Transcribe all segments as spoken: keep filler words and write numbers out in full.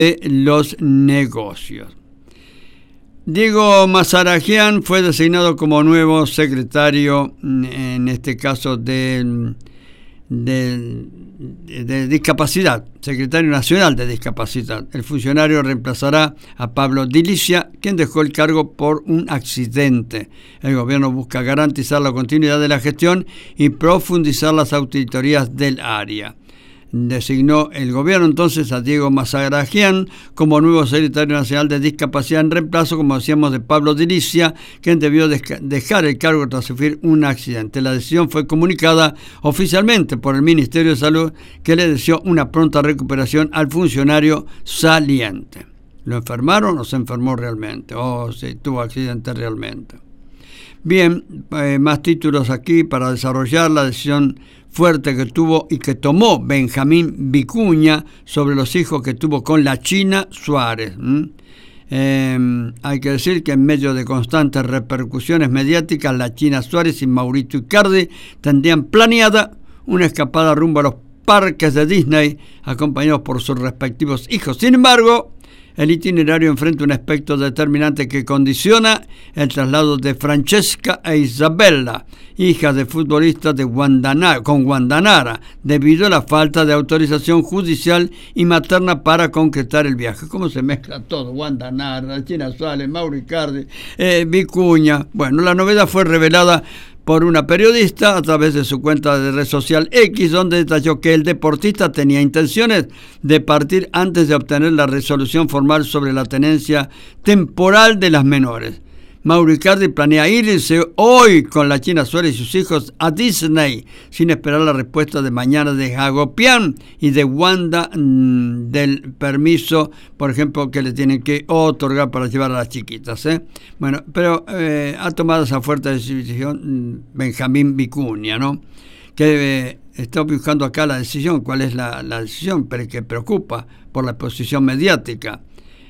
de los negocios. Diego Mazarajian fue designado como nuevo secretario, en este caso, de, de, de discapacidad, secretario nacional de discapacidad. El funcionario reemplazará a Pablo Dilicia, quien dejó el cargo por un accidente. El gobierno busca garantizar la continuidad de la gestión y profundizar las auditorías del área. Designó el gobierno entonces a Diego Mazarajian como nuevo secretario nacional de discapacidad en reemplazo, como decíamos, de Pablo Dilicia, quien debió dejar el cargo tras sufrir un accidente. La decisión fue comunicada oficialmente por el Ministerio de Salud, que le deseó una pronta recuperación al funcionario saliente. ¿Lo enfermaron o se enfermó realmente? ¿O se tuvo accidente realmente? Bien, eh, más títulos aquí para desarrollar la decisión fuerte que tuvo y que tomó Benjamín Vicuña sobre los hijos que tuvo con la China Suárez. ¿Mm? Eh, hay que decir que en medio de constantes repercusiones mediáticas, la China Suárez y Mauricio Icardi tendrían planeada una escapada rumbo a los parques de Disney, acompañados por sus respectivos hijos. Sin embargo, el itinerario enfrenta un aspecto determinante que condiciona el traslado de Francesca e Isabella, hijas de futbolistas de Guandanara, con Guandanara, debido a la falta de autorización judicial y materna para concretar el viaje. ¿Cómo se mezcla todo? Guandanara, China Suárez, Mauro Icardi, eh, Vicuña. Bueno, la novedad fue revelada por una periodista a través de su cuenta de red social X, donde detalló que el deportista tenía intenciones de partir antes de obtener la resolución formal sobre la tenencia temporal de las menores. Mauro Icardi planea irse hoy con la China Suárez y sus hijos a Disney, sin esperar la respuesta de mañana de Hagopian y de Wanda mmm, del permiso, por ejemplo, que le tienen que otorgar para llevar a las chiquitas. ¿eh? Bueno, pero eh, ha tomado esa fuerte decisión Benjamín Vicuña, ¿no? Que eh, está buscando acá la decisión, cuál es la, la decisión, pero que preocupa por la exposición mediática.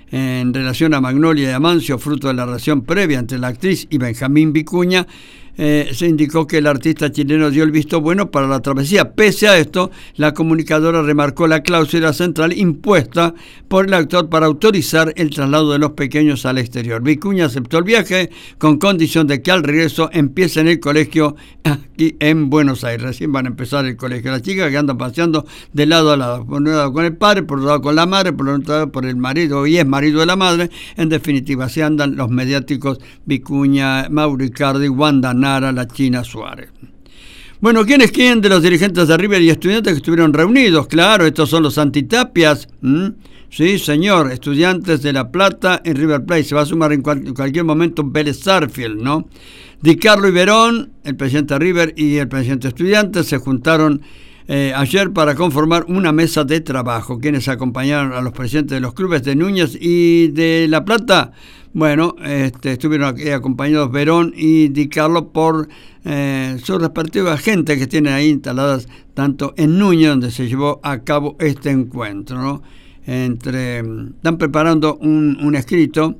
En relación a Magnolia y Amancio, fruto de la relación previa entre la actriz y Benjamín Vicuña, eh, se indicó que el artista chileno dio el visto bueno para la travesía. Pese a esto, la comunicadora remarcó la cláusula central impuesta por el actor para autorizar el traslado de los pequeños al exterior. Vicuña aceptó el viaje con condición de que al regreso empiece en el colegio aquí en Buenos Aires. Recién van a empezar el colegio. Las chicas que andan paseando de lado a lado, por un lado con el padre, por otro lado con la madre, por otro lado por el marido y es marido de la madre. En definitiva, así andan los mediáticos Vicuña, Mauro Icardi, Wanda Nara, la China Suárez. Bueno, ¿quién es quién de los dirigentes de River y Estudiantes que estuvieron reunidos? Claro, estos son los antitapias. ¿Mm? Sí, señor, Estudiantes de La Plata en River Plate. Se va a sumar en, cual, en cualquier momento Vélez Sarsfield, ¿no? Di Carlo y Verón, el presidente de River y el presidente de Estudiantes, se juntaron eh, ayer para conformar una mesa de trabajo. ¿Quiénes acompañaron a los presidentes de los clubes de Núñez y de La Plata? Bueno, este, estuvieron aquí acompañados Verón y Di Carlo por eh, sus respectivas gente que tienen ahí instaladas tanto en Núñez, donde se llevó a cabo este encuentro, ¿no? Entre, están preparando un, un escrito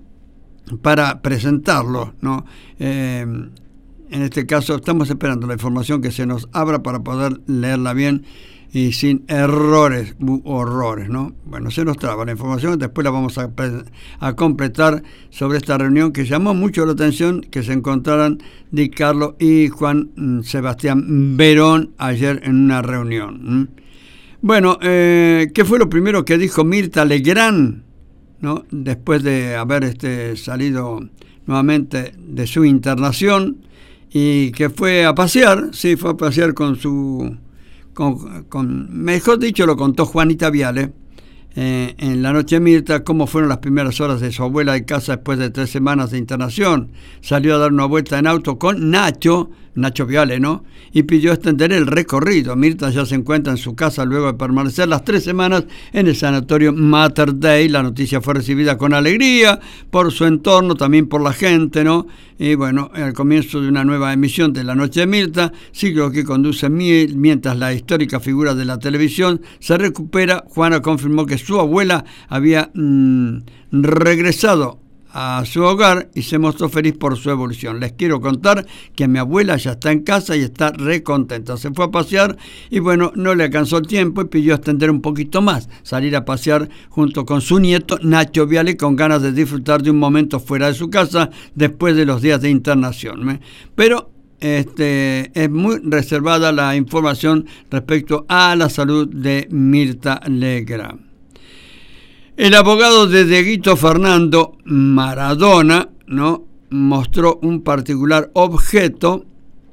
para presentarlo, ¿no? Eh, en este caso estamos esperando la información que se nos abra para poder leerla bien y sin errores u horrores, ¿no? Bueno, se nos traba la información, después la vamos a, a completar sobre esta reunión que llamó mucho la atención que se encontraran Di Carlo y Juan Sebastián Verón ayer en una reunión. ¿Mm? Bueno, eh, ¿qué fue lo primero que dijo Mirta Legrand, ¿no? Después de haber este, salido nuevamente de su internación y que fue a pasear? Sí, fue a pasear con su... Con, con, mejor dicho, lo contó Juanita Viale eh, en La Noche Mirta, cómo fueron las primeras horas de su abuela de casa después de tres semanas de internación. Salió a dar una vuelta en auto con Nacho, Nacho Viale, ¿no? Y pidió extender el recorrido. Mirta ya se encuentra en su casa luego de permanecer las tres semanas en el sanatorio Mater Dei. La noticia fue recibida con alegría por su entorno, también por la gente, ¿no? Y bueno, al comienzo de una nueva emisión de La Noche de Mirta, ciclo que conduce Miel, mientras la histórica figura de la televisión se recupera. Juana confirmó que su abuela había mmm, regresado a su hogar y se mostró feliz por su evolución. Les quiero contar que mi abuela ya está en casa y está re contenta. Se fue a pasear y bueno, no le alcanzó el tiempo y pidió extender un poquito más, salir a pasear junto con su nieto Nacho Viale, con ganas de disfrutar de un momento fuera de su casa después de los días de internación. ¿eh? Pero Este, es muy reservada la información respecto a la salud de Mirta Legrand. El abogado de Dieguito Fernando Maradona, ¿no?, mostró un particular objeto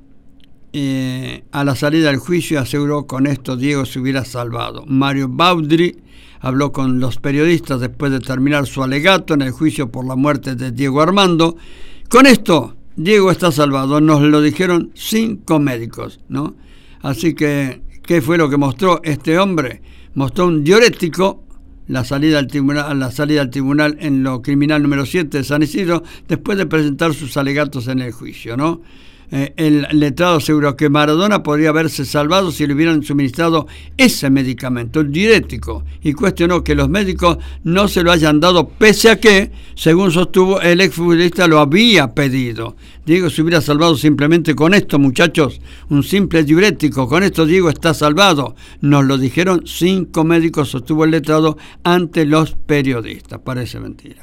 eh, a la salida del juicio y aseguró: con esto Diego se hubiera salvado. Mario Baudry habló con los periodistas después de terminar su alegato en el juicio por la muerte de Diego Armando. Con esto Diego está salvado, nos lo dijeron cinco médicos, ¿no? Así que, ¿qué fue lo que mostró este hombre? Mostró un diurético, la salida al tribunal, la salida al tribunal en lo criminal número siete de San Isidro, después de presentar sus alegatos en el juicio, ¿no? Eh, el letrado aseguró que Maradona podría haberse salvado si le hubieran suministrado ese medicamento, el diurético, y cuestionó que los médicos no se lo hayan dado, pese a que, según sostuvo, el exfutbolista lo había pedido. Diego se hubiera salvado simplemente con esto, muchachos, un simple diurético. Con esto Diego está salvado. Nos lo dijeron cinco médicos, sostuvo el letrado ante los periodistas. Parece mentira.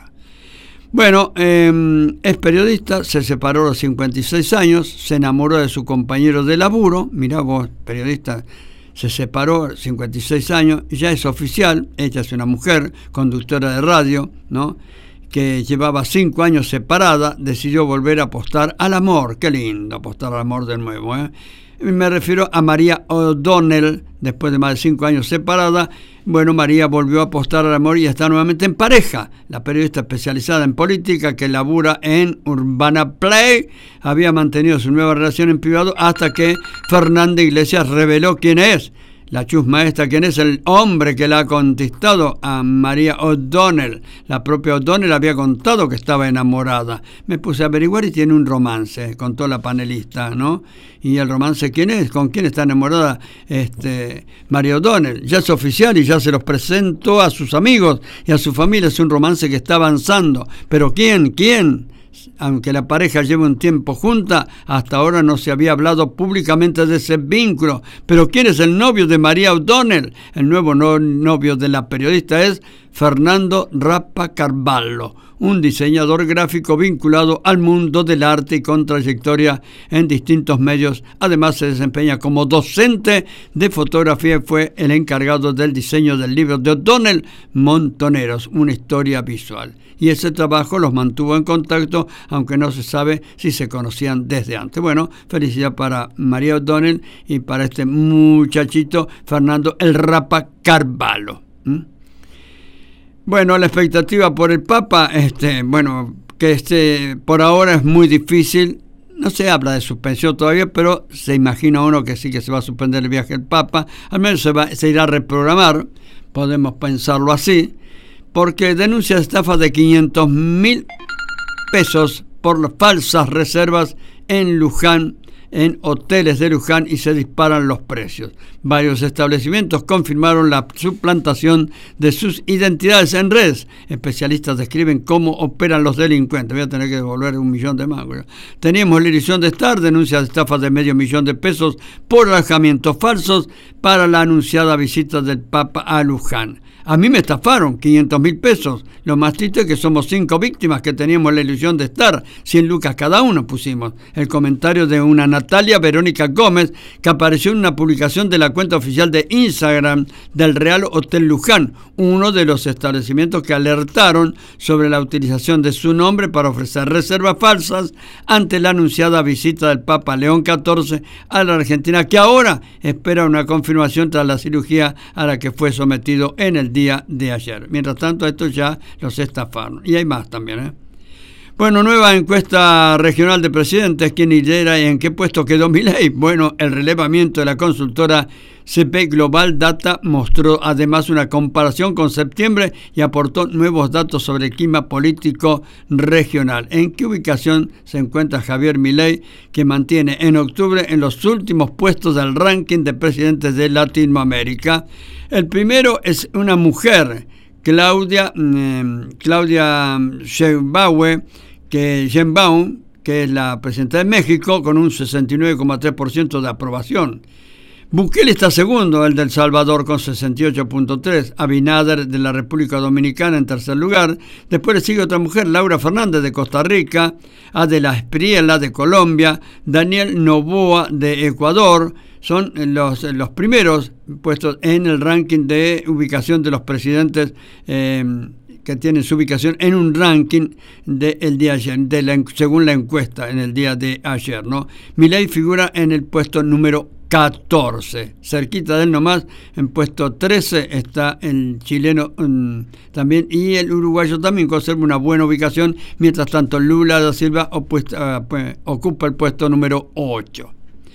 Bueno, eh, es periodista, se separó a los cincuenta y seis años, se enamoró de su compañero de laburo. Mirá vos, periodista, se separó a los cincuenta y seis años, ya es oficial. Ella es una mujer, conductora de radio, ¿no?, que llevaba cinco años separada, decidió volver a apostar al amor. Qué lindo apostar al amor de nuevo, ¿eh? Me refiero a María O'Donnell, después de más de cinco años separada. Bueno, María volvió a apostar al amor y está nuevamente en pareja. La periodista especializada en política, que labura en Urbana Play, había mantenido su nueva relación en privado hasta que Fernanda Iglesias reveló quién es. La chusma esta, quién es el hombre que la ha contestado a María O'Donnell. La propia O'Donnell había contado que estaba enamorada. Me puse a averiguar y tiene un romance, contó la panelista, ¿no? Y el romance, ¿quién es? ¿Con quién está enamorada este, María O'Donnell? Ya es oficial y ya se los presentó a sus amigos y a su familia. Es un romance que está avanzando. ¿Pero quién? ¿Quién? Aunque la pareja lleve un tiempo junta, hasta ahora no se había hablado públicamente de ese vínculo. Pero ¿quién es el novio de María O'Donnell? El nuevo no, novio de la periodista es Fernando Rappa Carvalho, un diseñador gráfico vinculado al mundo del arte y con trayectoria en distintos medios. Además se desempeña como docente de fotografía y fue el encargado del diseño del libro de O'Donnell, Montoneros, una historia visual. Y ese trabajo los mantuvo en contacto, aunque no se sabe si se conocían desde antes. Bueno, felicidad para María O'Donnell y para este muchachito Fernando el Rappa Carvalho. ¿Mm? Bueno, la expectativa por el Papa, este, bueno, que este, por ahora es muy difícil. No se habla de suspensión todavía, pero se imagina uno que sí que se va a suspender el viaje del Papa. Al menos se, va, se irá a reprogramar, podemos pensarlo así, porque denuncia estafa de quinientos mil pesos por las falsas reservas en Luján, en hoteles de Luján, y se disparan los precios. Varios establecimientos confirmaron la suplantación de sus identidades en redes. Especialistas describen cómo operan los delincuentes. Voy a tener que devolver un millón de mangos. Teníamos la edición de Star, denuncia de estafas de medio millón de pesos por alojamientos falsos para la anunciada visita del Papa a Luján. A mí me estafaron quinientos mil pesos. Lo más triste es que somos cinco víctimas que teníamos la ilusión de estar. cien lucas cada uno pusimos. El comentario de una Natalia Verónica Gómez, que apareció en una publicación de la cuenta oficial de Instagram del Real Hotel Luján, uno de los establecimientos que alertaron sobre la utilización de su nombre para ofrecer reservas falsas ante la anunciada visita del Papa León catorce a la Argentina, que ahora espera una confirmación tras la cirugía a la que fue sometido en el día de ayer. Mientras tanto, estos ya los estafaron. Y hay más también, ¿eh? Bueno, nueva encuesta regional de presidentes. ¿Quién lidera y en qué puesto quedó Milei? Bueno, el relevamiento de la consultora C P Global Data mostró además una comparación con septiembre y aportó nuevos datos sobre el clima político regional. ¿En qué ubicación se encuentra Javier Milei, que mantiene en octubre en los últimos puestos del ranking de presidentes de Latinoamérica? El primero es una mujer, Claudia, eh, Claudia Sheinbaum, que, Sheinbaum, que es la presidenta de México, con un sesenta y nueve coma tres por ciento de aprobación. Bukele está segundo, el de El Salvador, con sesenta y ocho punto tres. Abinader, de la República Dominicana, en tercer lugar. Después le sigue otra mujer, Laura Fernández, de Costa Rica. Adela Espriella, de Colombia. Daniel Noboa, de Ecuador. Son los, los primeros puestos en el ranking de ubicación de los presidentes eh, que tienen su ubicación en un ranking del día de ayer, de la, según la encuesta en el día de ayer, ¿no? Milei figura en el puesto número catorce, cerquita de él nomás, en puesto trece está el chileno um, también, y el uruguayo también conserva una buena ubicación, mientras tanto Lula da Silva opuesta, uh, pues, ocupa el puesto número ocho.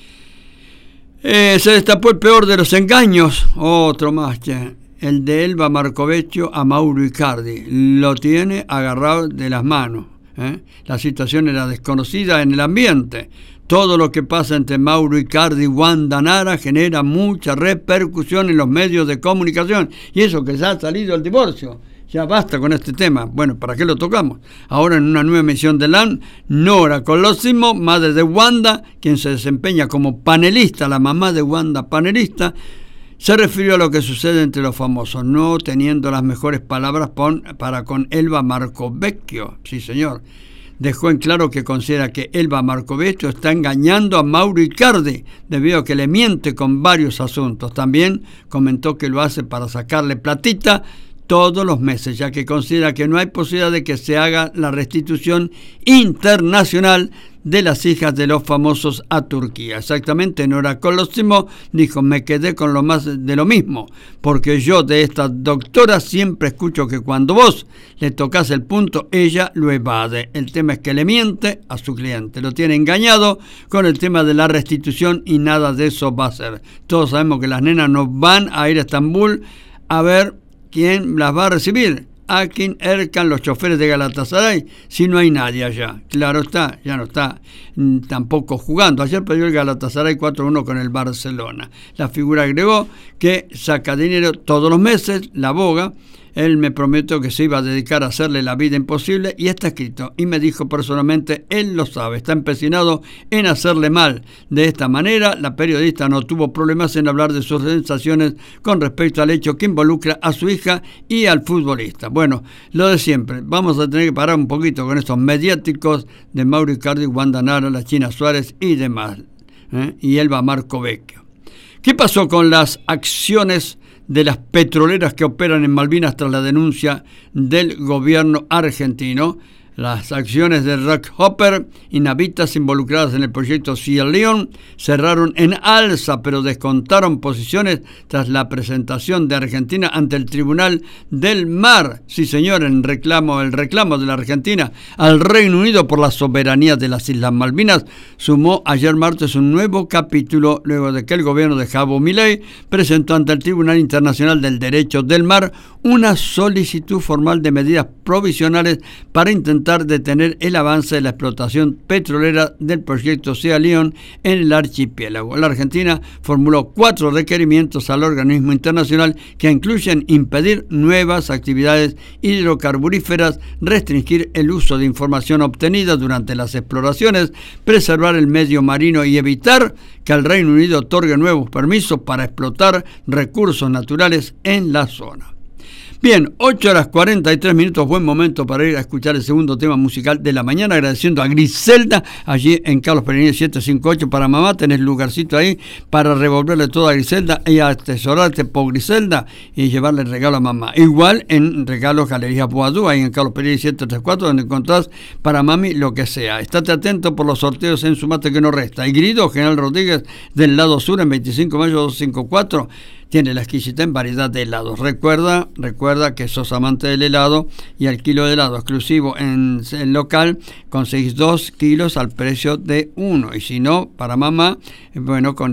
Eh, se destapó el peor de los engaños, otro más, che, el de Elba Marcovecchio a Mauro Icardi, lo tiene agarrado de las manos, ¿eh? La situación era desconocida en el ambiente. Todo lo que pasa entre Mauro Icardi y Wanda Nara genera mucha repercusión en los medios de comunicación. Y eso que ya ha salido el divorcio. Ya basta con este tema. Bueno, ¿para qué lo tocamos? Ahora en una nueva emisión de L A N, Nora Colosimo, madre de Wanda, quien se desempeña como panelista, la mamá de Wanda panelista, se refirió a lo que sucede entre los famosos, no teniendo las mejores palabras para con Elba Marcovecchio. Sí, señor. Dejó en claro que considera que Elba Marcovecchio está engañando a Mauro Icardi debido a que le miente con varios asuntos. También comentó que lo hace para sacarle platita todos los meses, ya que considera que no hay posibilidad de que se haga la restitución internacional de las hijas de los famosos a Turquía. Exactamente, Nora Colosimo dijo: me quedé con lo más de lo mismo, porque yo de esta doctora siempre escucho que cuando vos le tocas el punto, ella lo evade. El tema es que le miente a su cliente, lo tiene engañado con el tema de la restitución y nada de eso va a ser. Todos sabemos que las nenas no van a ir a Estambul a ver quién las va a recibir. Akin, Erkan, los choferes de Galatasaray, si no hay nadie allá. Claro está, ya no está mm, tampoco jugando. Ayer perdió el Galatasaray cuatro a uno con el Barcelona. La figura agregó que saca dinero todos los meses, la boga. Él me prometió que se iba a dedicar a hacerle la vida imposible y está escrito. Y me dijo personalmente, él lo sabe, está empecinado en hacerle mal. De esta manera, la periodista no tuvo problemas en hablar de sus sensaciones con respecto al hecho que involucra a su hija y al futbolista. Bueno, lo de siempre. Vamos a tener que parar un poquito con estos mediáticos de Mauro Icardi, Wanda Nara, la China Suárez y demás. ¿eh? Y Elba Marcovecchio. ¿Qué pasó con las acciones de las petroleras que operan en Malvinas tras la denuncia del gobierno argentino? Las acciones de Rockhopper y Navitas involucradas en el proyecto Sierra Leone cerraron en alza, pero descontaron posiciones tras la presentación de Argentina ante el Tribunal del Mar. Sí, señor, en reclamo, el reclamo de la Argentina al Reino Unido por la soberanía de las Islas Malvinas sumó ayer martes un nuevo capítulo luego de que el gobierno de Javier Milei presentó ante el Tribunal Internacional del Derecho del Mar una solicitud formal de medidas provisionales para intentar detener el avance de la explotación petrolera del proyecto Sierra Leone en el archipiélago. La Argentina formuló cuatro requerimientos al organismo internacional que incluyen impedir nuevas actividades hidrocarburíferas, restringir el uso de información obtenida durante las exploraciones, preservar el medio marino y evitar que el Reino Unido otorgue nuevos permisos para explotar recursos naturales en la zona. Bien, ocho horas cuarenta y tres minutos, buen momento para ir a escuchar el segundo tema musical de la mañana, agradeciendo a Griselda, allí en Carlos Perini setecientos cincuenta y ocho para mamá, tenés lugarcito ahí para revolverle todo a Griselda y atesorarte por Griselda y llevarle el regalo a mamá. Igual en Regalos Galerías Boadú, ahí en Carlos Perini setecientos treinta y cuatro, donde encontrás para mami lo que sea. Estate atento por los sorteos en Sumate que no resta. Y Grido, General Rodríguez, del lado sur, en veinticinco de mayo doscientos cincuenta y cuatro, tiene la exquisita en variedad de helados. Recuerda, recuerda que sos amante del helado y al kilo de helado exclusivo en el local conseguís dos kilos al precio de uno. Y si no, para mamá, bueno, con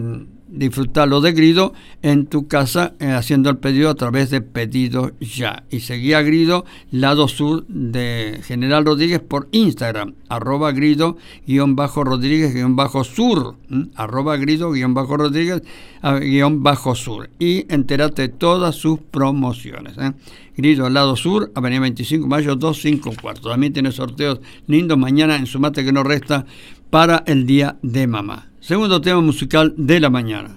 disfrutarlo de Grido en tu casa, eh, haciendo el pedido a través de Pedido Ya. Y seguí a Grido, lado sur de General Rodríguez, por Instagram, arroba Grido guión bajo Rodríguez guión bajo sur, ¿m? arroba Grido guión bajo Rodríguez guión bajo sur. Y entérate de todas sus promociones. ¿eh? Grido, lado sur, avenida veinticinco de mayo doscientos cincuenta y cuatro. También tiene sorteos lindos mañana en Sumate que no resta para el Día de Mamá. Segundo tema musical de la mañana.